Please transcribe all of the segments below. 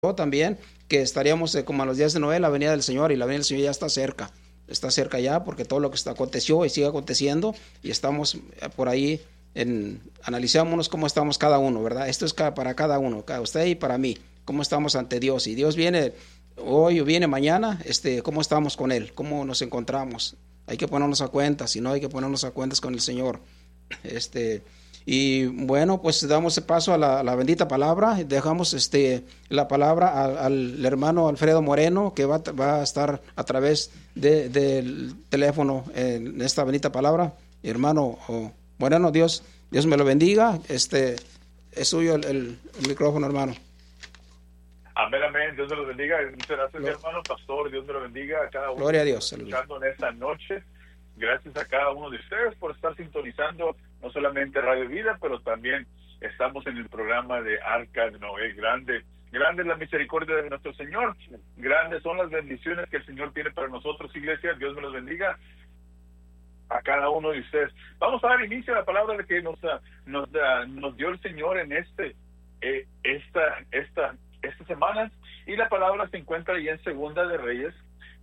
también que estaríamos como a los días de Noé, la venida del Señor, y la venida del Señor ya está cerca ya, porque todo lo que aconteció y sigue aconteciendo, y estamos por ahí, analicémonos cómo estamos cada uno, ¿verdad? Esto es para cada uno, para usted y para mí, cómo estamos ante Dios, y Dios viene hoy o viene mañana, cómo estamos con Él, cómo nos encontramos. Hay que ponernos a cuentas, si no hay que ponernos a cuentas con el Señor. Y bueno, pues damos paso a la bendita palabra. Dejamos la palabra al hermano Alfredo Moreno, que va a estar a través del teléfono en esta bendita palabra. Hermano Moreno, Dios me lo bendiga. Es suyo el micrófono, hermano. Amén, amén. Dios me lo bendiga. Muchas gracias, hermano pastor. Dios me lo bendiga a cada uno. Gloria a Dios. Escuchando en esta noche. Gracias a cada uno de ustedes por estar sintonizando no solamente Radio Vida, pero también estamos en el programa de Arca de Noé. Grande es la misericordia de nuestro Señor. Grandes son las bendiciones que el Señor tiene para nosotros, iglesia. Dios me los bendiga a cada uno de ustedes. Vamos a dar inicio a la palabra de que nos dio el Señor en esta semana. Y la palabra se encuentra ahí en Segunda de Reyes,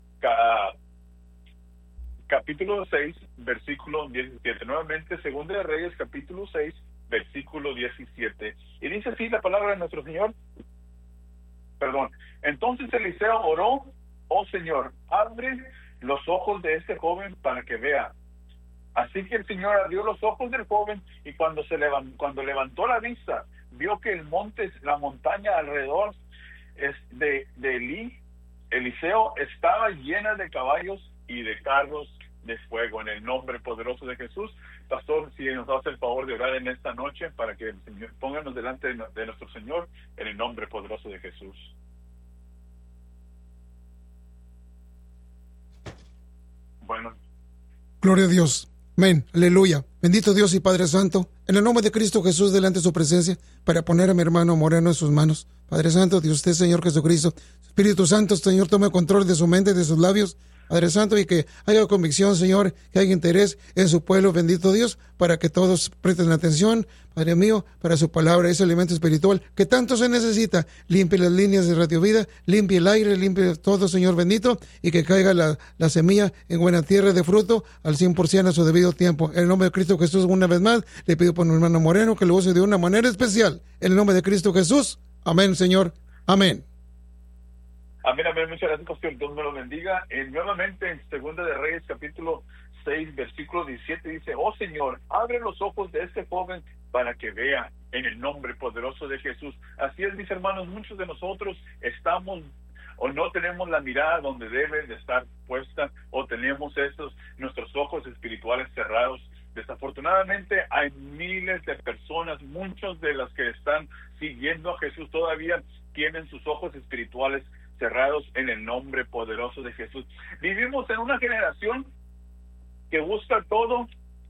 capítulo 6, versículo 17. Nuevamente, Segunda de Reyes, capítulo 6, versículo 17. Y dice así la palabra de nuestro Señor. Entonces Eliseo oró: oh Señor, abre los ojos de este joven para que vea. Así que el Señor abrió los ojos del joven, y cuando levantó la vista, vio que la montaña alrededor de Eliseo estaba llena de caballos y de carros de fuego. En el nombre poderoso de Jesús, pastor, si nos hace el favor de orar en esta noche para que el Señor, pónganos delante de nuestro Señor en el nombre poderoso de Jesús. Bueno. Gloria a Dios. Amén. Aleluya. Bendito Dios y Padre Santo, en el nombre de Cristo Jesús, delante de su presencia, para poner a mi hermano Moreno en sus manos. Padre Santo, de usted, Señor Jesucristo, Espíritu Santo, Señor, tome control de su mente, de sus labios, Padre Santo, y que haya convicción, Señor, que haya interés en su pueblo, bendito Dios, para que todos presten atención, Padre mío, para su palabra, ese alimento espiritual que tanto se necesita. Limpie las líneas de Radio Vida, limpie el aire, limpie todo, Señor bendito, y que caiga la semilla en buena tierra de fruto al 100% a su debido tiempo. En el nombre de Cristo Jesús, una vez más, le pido por mi hermano Moreno que lo use de una manera especial. En el nombre de Cristo Jesús. Amén, Señor. Amén. Amén, amén. Muchas gracias, pastor. Dios me lo bendiga. Nuevamente en Segunda de Reyes, capítulo 6, versículo 17, dice: oh Señor, abre los ojos de este joven para que vea, en el nombre poderoso de Jesús. Así es, mis hermanos, muchos de nosotros estamos o no tenemos la mirada donde debe de estar puesta, o tenemos nuestros ojos espirituales cerrados. Desafortunadamente hay miles de personas, muchos de las que están siguiendo a Jesús todavía tienen sus ojos espirituales cerrados en el nombre poderoso de Jesús. Vivimos en una generación que busca todo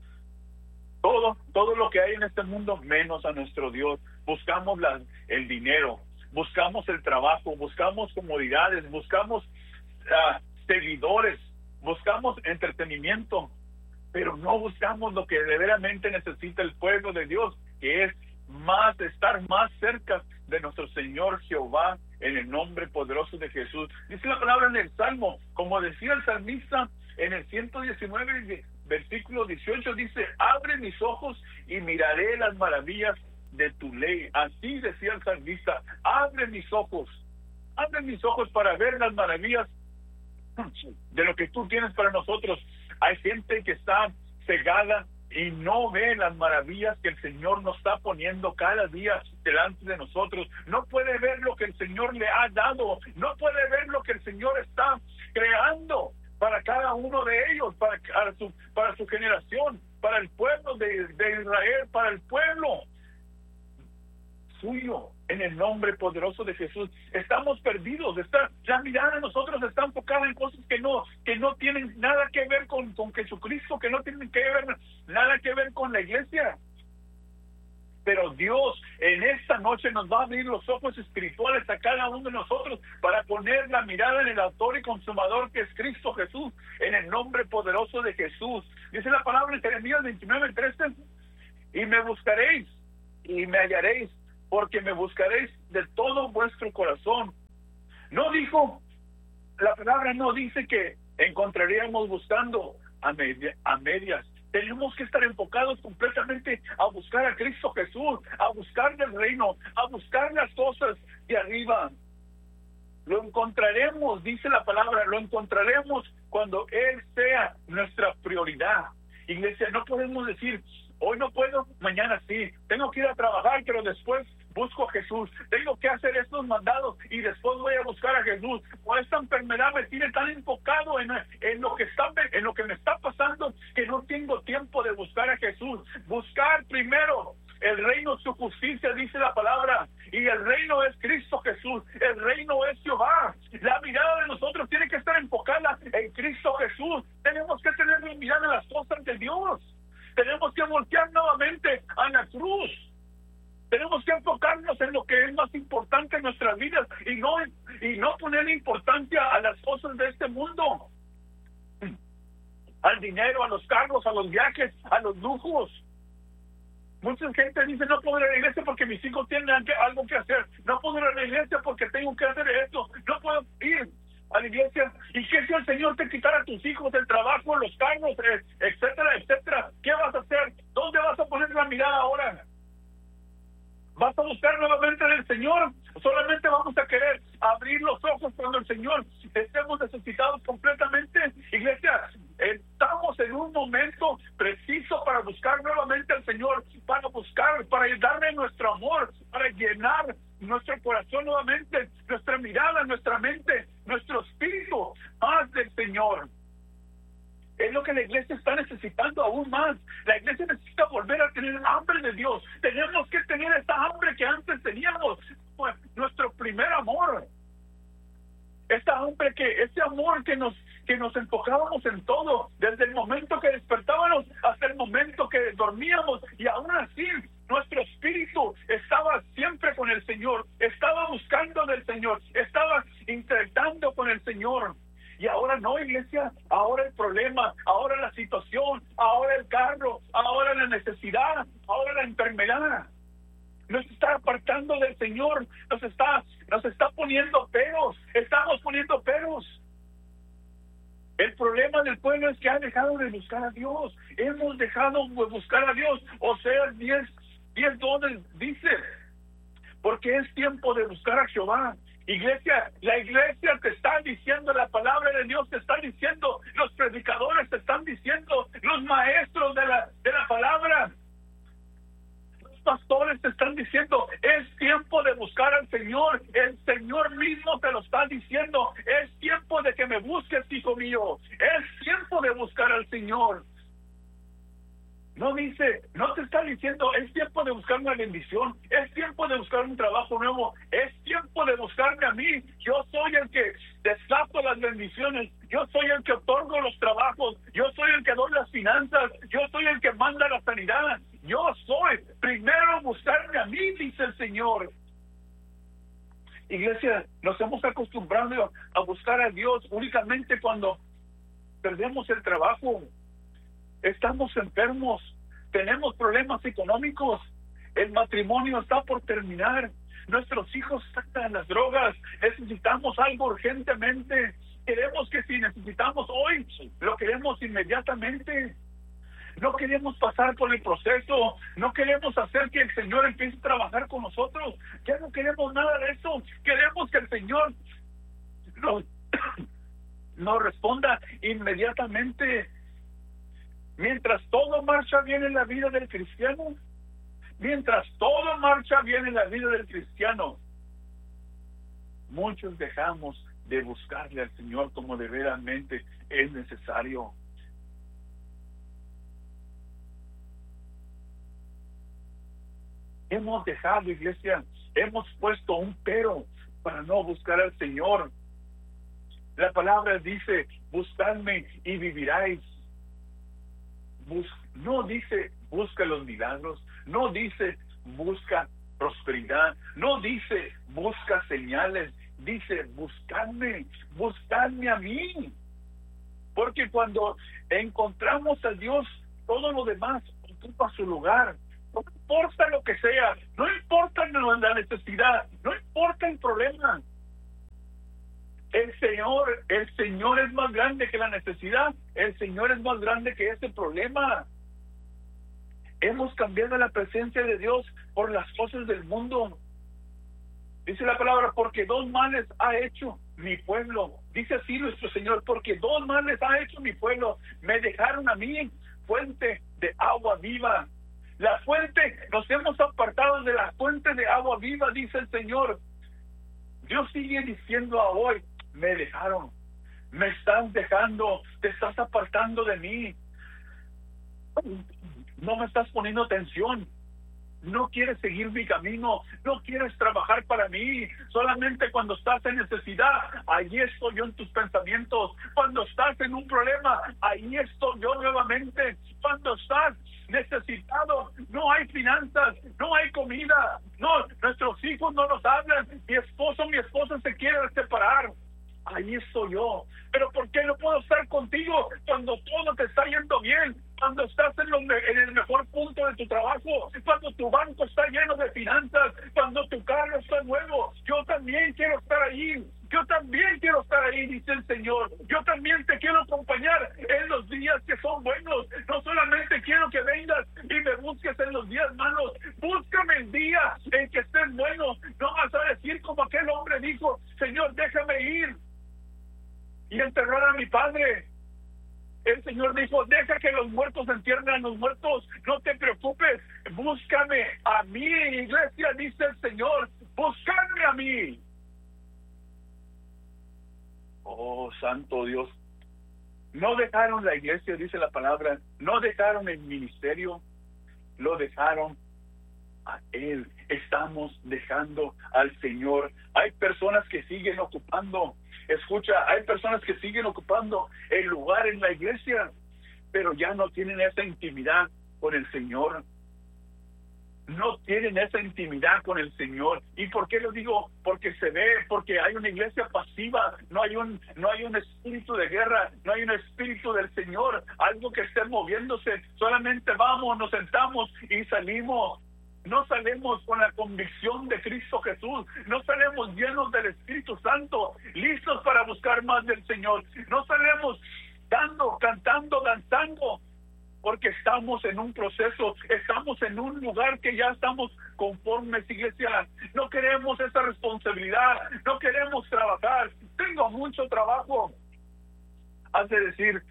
lo que hay en este mundo menos a nuestro Dios. Buscamos el dinero, buscamos el trabajo, buscamos comodidades, buscamos seguidores, buscamos entretenimiento, pero no buscamos lo que verdaderamente necesita el pueblo de Dios, que es estar más cerca de nuestro Señor Jehová, en el nombre poderoso de Jesús. Dice la palabra en el Salmo, como decía el salmista en el 119, versículo 18, dice: abre mis ojos y miraré las maravillas de tu ley. Así decía el salmista: abre mis ojos para ver las maravillas de lo que tú tienes para nosotros. Hay gente que está cegada y no ve las maravillas que el Señor nos está poniendo cada día delante de nosotros. No puede ver lo que el Señor le ha dado, no puede ver lo que el Señor está creando para cada uno de ellos, para su generación, para el pueblo de Israel, para el pueblo suyo, en el nombre poderoso de Jesús. Estamos perdidos. La mirada de nosotros está enfocada en cosas que no tienen nada que ver con Jesucristo, que no tienen nada que ver con la iglesia. Pero Dios en esta noche nos va a abrir los ojos espirituales a cada uno de nosotros para poner la mirada en el autor y consumador, que es Cristo Jesús, en el nombre poderoso de Jesús. Dice la palabra en Jeremías 29:13: y me buscaréis y me hallaréis, porque me buscaréis de todo vuestro corazón No dijo, la palabra no dice que encontraríamos buscando a medias. Tenemos que estar enfocados completamente a buscar a Cristo Jesús, a buscar el reino, a buscar las cosas de arriba. Lo encontraremos, dice la palabra, lo encontraremos cuando Él sea nuestra prioridad. Iglesia, no podemos decir, hoy no puedo, mañana sí. Tengo que ir a trabajar, pero después busco a Jesús. Tengo que hacer estos mandados y después voy a buscar a Jesús. O esta enfermedad me tiene tan enfocado en lo que me está pasando que no tengo tiempo de buscar a Jesús. Buscar primero el reino, su justicia, dice la palabra, y el reino es Cristo Jesús, el reino es Jehová. La mirada de nosotros tiene que estar enfocada en Cristo Jesús. Tenemos que tener la mirada en las cosas de Dios. Tenemos que voltear nuevamente a la cruz. Tenemos que enfocarnos en lo que es más importante en nuestras vidas y no poner importancia a las cosas de este mundo, al dinero, a los carros, a los viajes, a los lujos. Mucha gente dice, no puedo ir a la iglesia porque mis hijos tienen algo que hacer. No puedo ir a la iglesia porque tengo que hacer esto. No puedo ir a la iglesia. ¿Y qué si el Señor te quitara a tus hijos, el trabajo, los cargos, etcétera, etcétera? ¿Qué vas a hacer? ¿Dónde vas a poner la mirada ahora? ¿Vas a buscar nuevamente del Señor? Solamente vamos a querer abrir los ojos cuando el Señor estemos necesitados completamente. Iglesia, estamos en un momento preciso para buscar nuevamente al Señor, para darle nuestro amor, para llenar nuestro corazón nuevamente, nuestra mirada, nuestra mente, nuestro espíritu más del Señor. Es lo que la iglesia está necesitando aún más. La iglesia necesita volver a tener hambre de Dios. Tenemos que tener esta hambre que antes teníamos, pues, nuestro primer amor. Ese amor que nos enfocábamos en todo, desde el momento que despertábamos hasta el momento que dormíamos, y aún así nuestro espíritu estaba siempre con el Señor, estaba buscando del Señor, estaba interactuando con el Señor. Y ahora no, iglesia, ahora el problema, ahora la situación, ahora el carro, ahora la necesidad, ahora la enfermedad nos está apartando del Señor, nos está poniendo peros, estamos poniendo peros. El problema del pueblo es que ha dejado de buscar a Dios. Hemos dejado de buscar a Dios. Oseas 10:12 dice, porque es tiempo de buscar a Jehová. Iglesia, la iglesia te está diciendo, la palabra de Dios te está diciendo, los predicadores te están diciendo, los maestros de la palabra, los pastores te están diciendo, es tiempo de buscar al Señor. El Señor mismo te lo está diciendo, es tiempo de que me busques, hijo mío, es tiempo de buscar al Señor. No te está diciendo, es tiempo de buscar una bendición, es tiempo de buscar un trabajo nuevo, es tiempo de buscarme a mí. Yo soy el que desato las bendiciones, yo soy el que otorgo los trabajos, yo soy el que doy las finanzas, yo soy el que manda la sanidad. Yo soy, primero buscarme a mí, dice el Señor. Iglesia, nos hemos acostumbrado a buscar a Dios únicamente cuando perdemos el trabajo, estamos enfermos, tenemos problemas económicos, el matrimonio está por terminar, nuestros hijos están en las drogas, necesitamos algo urgentemente, queremos que si necesitamos hoy, lo queremos inmediatamente. No queremos pasar por el proceso, no queremos hacer que el Señor empiece a trabajar con nosotros, ya no queremos nada de eso. Queremos que el Señor nos responda inmediatamente. Mientras todo marcha bien en la vida del cristiano, muchos dejamos de buscarle al Señor como de verdaderamente es necesario. Hemos dejado, iglesia, hemos puesto un pero para no buscar al Señor. La palabra dice, buscadme y viviráis. No dice, busca los milagros, no dice, busca prosperidad, no dice, busca señales, dice, buscadme a mí. Porque cuando encontramos a Dios, todo lo demás ocupa su lugar. No importa lo que sea, no importa la necesidad, no importa el problema. El Señor es más grande que la necesidad. El Señor es más grande que ese problema. Hemos cambiado la presencia de Dios por las cosas del mundo. Dice la palabra, porque dos males ha hecho mi pueblo. Dice así nuestro Señor, porque dos males ha hecho mi pueblo. Me dejaron a mí fuente de agua viva. La fuente, nos hemos apartado de la fuente de agua viva, dice el Señor. Dios sigue diciendo a hoy, me dejaron, me estás dejando, te estás apartando de mí. No me estás poniendo atención. No quieres seguir mi camino, no quieres trabajar para mí. Solamente cuando estás en necesidad, ahí estoy yo en tus pensamientos. Cuando estás en un problema, ahí estoy yo nuevamente. Cuando estás necesitado, no hay finanzas, no hay comida, no, nuestros hijos no nos hablan, mi esposa se quiere separar. Ahí estoy yo. Pero ¿por qué no puedo estar contigo cuando todo te está yendo bien? Cuando estás en el mejor punto de tu trabajo, cuando tu banco está lleno de finanzas, cuando tu carro está nuevo. Yo también quiero estar ahí. Yo también quiero estar ahí, dice el Señor. Yo también te quiero acompañar en los días que son buenos. No solamente quiero que vengas y me busques en los días malos. Búscame el día en que estés bueno. No vas a decir como aquel hombre dijo, Señor, déjame ir y enterrar a mi padre. El Señor dijo, deja que los muertos entierren a los muertos. No te preocupes, búscame a mí, iglesia, dice el Señor. Búscame a mí. Oh, santo Dios. No dejaron la iglesia, dice la palabra. No dejaron el ministerio. Lo dejaron a Él. Estamos dejando al Señor. Hay personas que siguen ocupando. Escucha, hay personas que siguen ocupando el lugar en la iglesia, pero ya no tienen esa intimidad con el Señor. No tienen esa intimidad con el Señor. ¿Y por qué lo digo? Porque se ve, porque hay una iglesia pasiva, no hay un espíritu de guerra, no hay un espíritu del Señor, algo que esté moviéndose. Solamente vamos, nos sentamos y salimos. No salimos con la convicción de Cristo Jesús. No salimos llenos del Espíritu Santo, listos para buscar más del Señor. No salimos cantando, danzando, porque estamos en un proceso, estamos en un lugar que ya estamos conformes, iglesia. No queremos esa responsabilidad, no queremos trabajar. Tengo mucho trabajo. Has de decir,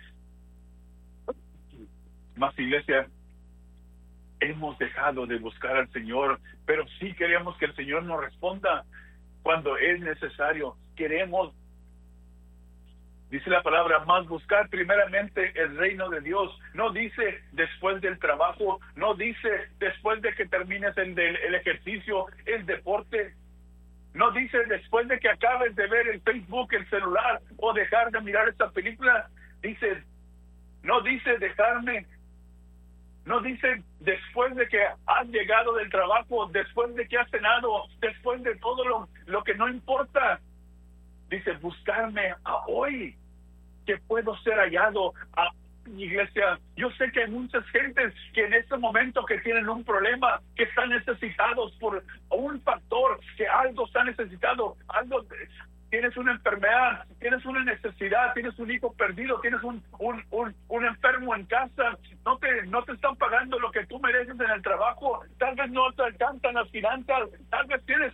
más iglesia, hemos dejado de buscar al Señor, pero sí queremos que el Señor nos responda cuando es necesario. Queremos, dice la palabra, más buscar primeramente el reino de Dios. No dice después del trabajo, no dice después de que termines el ejercicio, el deporte. No dice después de que acabes de ver el Facebook, el celular, o dejar de mirar esta película. No dice dejarme. No dice después de que has llegado del trabajo, después de que has cenado, después de todo lo que no importa. Dice, buscarme a hoy, que puedo ser hallado a iglesia. Yo sé que hay muchas gentes que en este momento que tienen un problema, que están necesitados por un factor, que algo está necesitado, tienes una enfermedad, tienes una necesidad, tienes un hijo perdido, tienes un enfermo en casa, no te están pagando lo que tú mereces en el trabajo, tal vez no te alcanzan las finanzas, tal vez tienes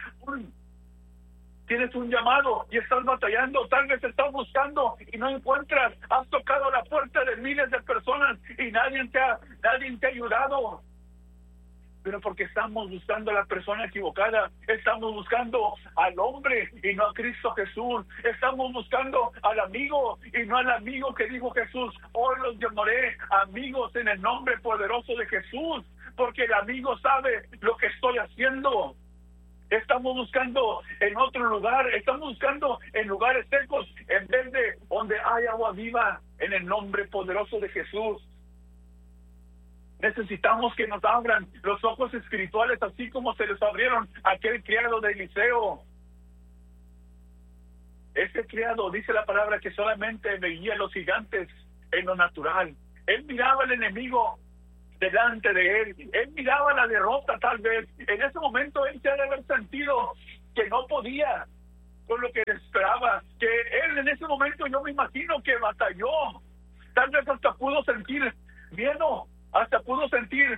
un llamado y estás batallando, tal vez estás buscando y no encuentras, has tocado la puerta de miles de personas y nadie te ha ayudado. Pero porque estamos buscando a la persona equivocada, estamos buscando al hombre y no a Cristo Jesús, estamos buscando al amigo y no al amigo que dijo Jesús, hoy los llamaré amigos en el nombre poderoso de Jesús, porque el amigo sabe lo que estoy haciendo. Estamos buscando en otro lugar, estamos buscando en lugares secos, en vez de donde hay agua viva, en el nombre poderoso de Jesús. Necesitamos que nos abran los ojos espirituales, así como se les abrieron a aquel criado de Eliseo. Ese criado, dice la palabra, que solamente veía los gigantes en lo natural. Él miraba al enemigo delante de él. Él miraba la derrota, tal vez. En ese momento él se ha de haber sentido que no podía. con lo que esperaba, que él en ese momento yo me imagino que batalló, tal vez hasta pudo sentir miedo, hasta pudo sentir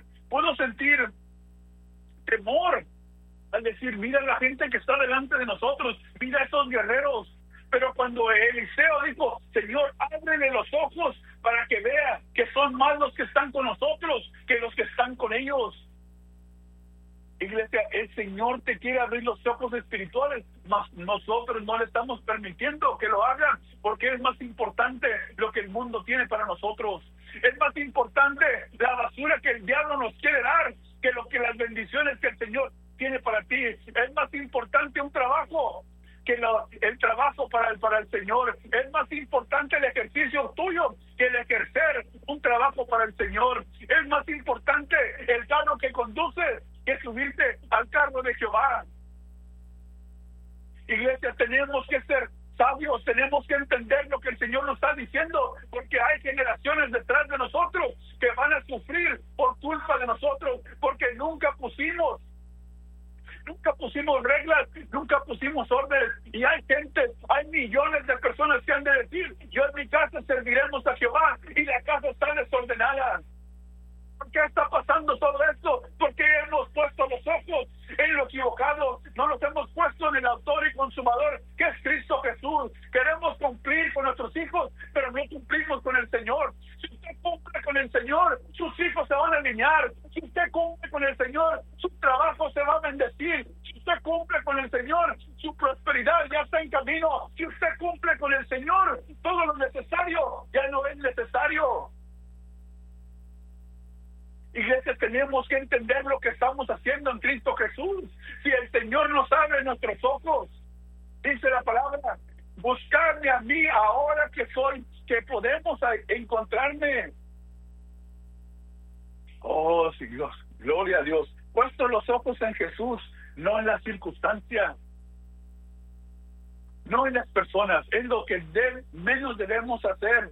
temor, al decir, mira la gente que está delante de nosotros, mira esos guerreros. Pero cuando Eliseo dijo, Señor, ábrele los ojos para que vea que son más los que están con nosotros que los que están con ellos. Iglesia, el Señor te quiere abrir los ojos espirituales, mas nosotros no le estamos permitiendo que lo haga, porque es más importante lo que el mundo tiene para nosotros. Es más importante la basura que el diablo nos quiere dar que lo que las bendiciones que el Señor tiene para ti. Es más importante un trabajo que el trabajo para el Señor. Es más importante el ejercicio tuyo que el ejercer un trabajo para el Señor. Es más importante el carro que conduces que subirte al carro de Jehová. Iglesia, tenemos que ser sabios, tenemos que entender lo que el Señor nos está diciendo, porque hay generaciones detrás de nosotros que van a sufrir por culpa de nosotros, porque nunca pusimos reglas, nunca pusimos órdenes, y hay millones de personas que han de decir, yo en mi casa serviremos a Jehová, y la casa está desordenada. ¿Por qué está pasando todo esto? Porque hemos puesto los ojos en lo equivocado, no los hemos puesto en el autor y consumador, que es Cristo Jesús. Queremos cumplir con nuestros hijos, pero no cumplimos con el Señor. Si usted cumple con el Señor, sus hijos se van a alinear. Si usted cumple con el Señor, su trabajo se va a bendecir. Si usted cumple con el Señor, su prosperidad ya está en camino. Si usted cumple con el Señor, todo lo necesario ya no es necesario. Iglesia, tenemos que entender lo que estamos haciendo en Cristo Jesús. Si el Señor nos abre nuestros ojos, dice la palabra, buscarme a mí ahora que podemos encontrarme. Oh, sí, Dios, gloria a Dios. Puesto los ojos en Jesús, no en las circunstancias, no en las personas, es lo que menos debemos hacer.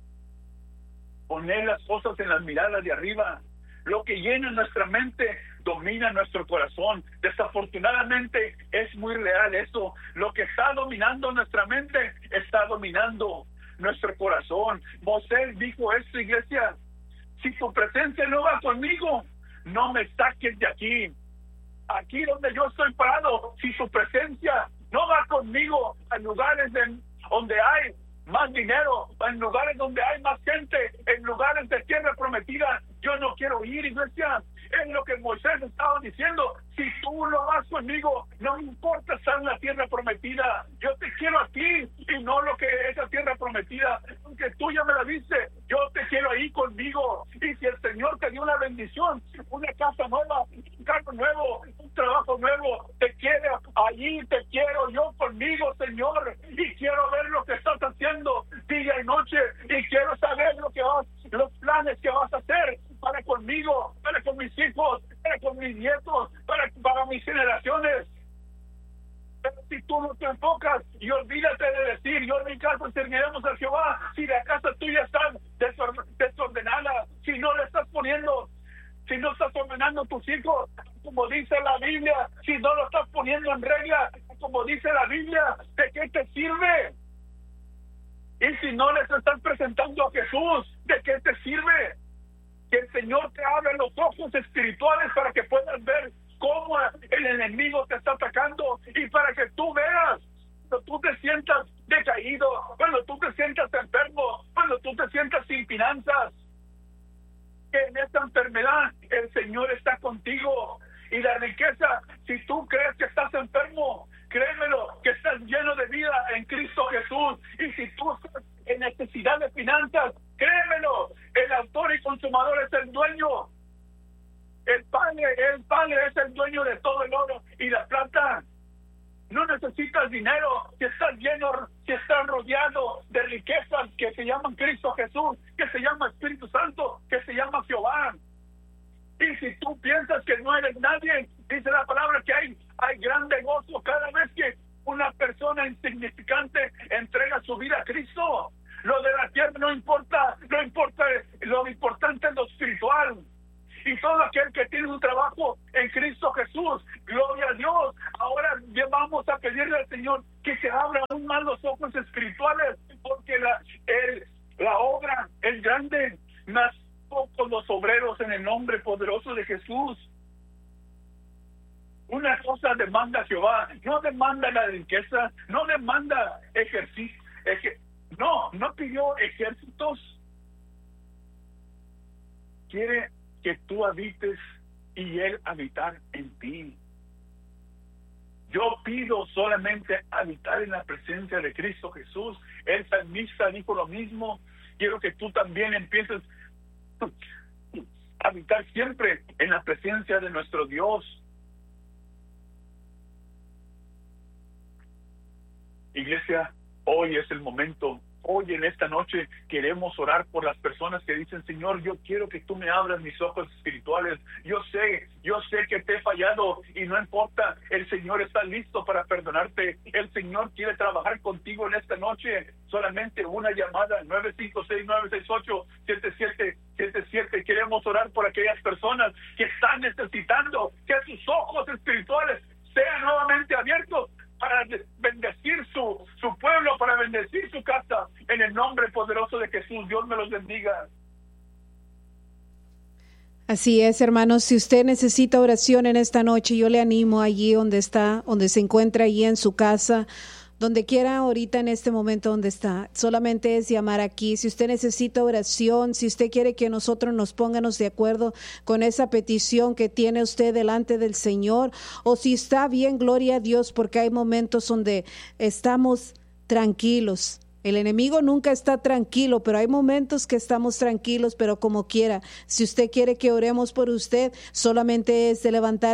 Poner las cosas en las miradas de arriba. Lo que llena nuestra mente domina nuestro corazón. Desafortunadamente es muy real eso. Lo que está dominando nuestra mente está dominando nuestro corazón. Moisés dijo esto, iglesia: si tu presencia no va conmigo, no me saques de aquí. Aquí donde yo estoy parado, si su presencia no va conmigo a lugares donde hay más dinero, en lugares donde hay más gente, en lugares de tierra prometida, yo no quiero ir, iglesia. Es lo que Moisés estaba diciendo. Si tú no vas conmigo, no me importa estar en la tierra prometida. Yo te quiero a ti y no lo que es la tierra prometida. Aunque tú ya me la diste, yo te quiero ahí conmigo. Y si el Señor te dio una bendición, una casa nueva, un carro nuevo, un trabajo nuevo, te quiero allí, te quiero yo conmigo, Señor. Y quiero ver lo que estás haciendo día y noche. Y quiero saber los planes que vas a hacer para conmigo, para con mis hijos, para con mis nietos, para mis generaciones. Pero si tú no te enfocas y olvídate de decir, yo en mi casa serviremos a Jehová, si la casa tuya está desordenada, si no le estás poniendo, si no estás ordenando tus hijos, como dice la Biblia, si no lo estás poniendo en regla, como dice la Biblia, ¿de qué te sirve? Y si no les estás presentando a Jesús, ¿de qué te sirve? Que el Señor te abra los ojos espirituales para que puedas ver cómo el enemigo te está atacando, y para que tú veas, cuando tú te sientas decaído, cuando tú te sientas enfermo, cuando tú te sientas sin finanzas, que en esta enfermedad el Señor está contigo. Y la riqueza, si tú crees que estás enfermo, créemelo, que estás lleno de vida en Cristo Jesús. Y si tú estás en necesidad de finanzas, créemelo, el autor y consumador es el dueño. El Padre es el dueño de todo el oro y la plata. No necesitas dinero, si estás lleno, si estás rodeado de riquezas que se llaman Cristo Jesús, que se llama Espíritu Santo, que se llama Jehová. Y si tú piensas que no eres nadie, dice la palabra que hay grande gozo cada vez que una persona insignificante entrega su vida a Cristo. Lo de la tierra no importa, lo importante es lo espiritual. Y todo aquel que tiene un trabajo en Cristo Jesús, gloria a Dios. Ahora vamos a pedirle al Señor que que se abran aún más los ojos espirituales, porque la obra es grande. Nació con los obreros en el nombre poderoso de Jesús. Una cosa demanda Jehová, no demanda la riqueza, no demanda ejercicio, no pidió ejércitos. Quiere que tú habites y Él habitar en ti. Yo pido solamente habitar en la presencia de Cristo Jesús. El salmista dijo lo mismo. Quiero que tú también empieces a habitar siempre en la presencia de nuestro Dios. Iglesia, hoy es el momento. Hoy en esta noche queremos orar por las personas que dicen: Señor, yo quiero que tú me abras mis ojos espirituales. Yo sé que te he fallado y no importa, el Señor está listo para perdonarte. El Señor quiere trabajar contigo en esta noche. Solamente una llamada, 956-968-7777. Queremos orar por aquellas personas que están necesitando que sus ojos espirituales sean nuevamente abiertos para bendecir su pueblo, para bendecir su casa, en el nombre poderoso de Jesús. Dios me los bendiga. Así es, hermanos. Si usted necesita oración en esta noche, yo le animo allí donde está, donde se encuentra, allí en su casa, donde quiera ahorita en este momento donde está. Solamente es llamar aquí. Si usted necesita oración, si usted quiere que nosotros nos pongamos de acuerdo con esa petición que tiene usted delante del Señor, o si está bien, gloria a Dios, porque hay momentos donde estamos tranquilos. El enemigo nunca está tranquilo, pero hay momentos que estamos tranquilos, pero como quiera. Si usted quiere que oremos por usted, solamente es de levantar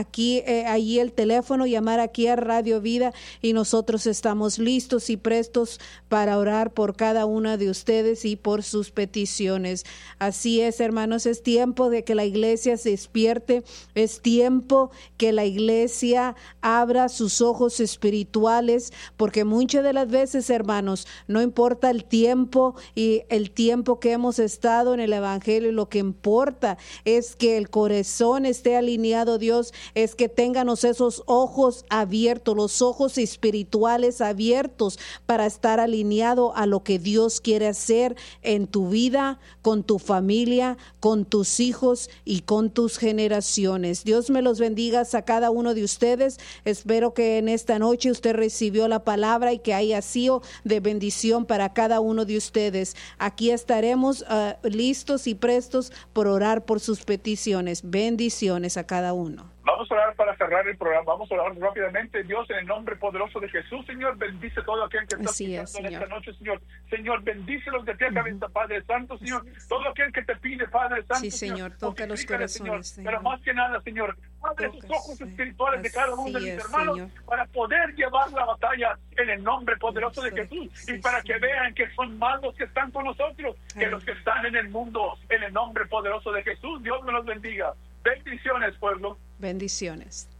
allí el teléfono, llamar aquí a Radio Vida, y nosotros estamos listos y prestos para orar por cada una de ustedes y por sus peticiones. Así es, hermanos, es tiempo de que la iglesia se despierte, es tiempo que la iglesia abra sus ojos espirituales, porque muchas de las veces, hermanos, no importa el tiempo y el tiempo que hemos estado en el Evangelio, lo que importa es que el corazón esté alineado, Dios, es que tengamos esos ojos abiertos, los ojos espirituales abiertos para estar alineado a lo que Dios quiere hacer en tu vida, con tu familia, con tus hijos y con tus generaciones. Dios me los bendiga a cada uno de ustedes. Espero que en esta noche usted recibió la palabra y que haya sido de bendición para cada uno de ustedes. Aquí estaremos listos y prestos por orar por sus peticiones. Bendiciones a cada uno. Vamos a orar para cerrar el programa. Vamos a orar rápidamente. Dios, en el nombre poderoso de Jesús, Señor, bendice todo aquel que está escuchando en esta noche, Señor. Señor, bendícelos de pie a cabeza, Padre Santo, Señor. Todo aquel que te pide, Padre Santo, sí, Señor, toca los corazones, Señor. Pero más que nada, Señor, abre sus ojos espirituales de cada uno de mis hermanos, Señor, para poder llevar la batalla en el nombre poderoso de Jesús, y para que vean que son más los que están con nosotros que los que están en el mundo, en el nombre poderoso de Jesús. Dios me los bendiga. Bendiciones, pueblo. Bendiciones.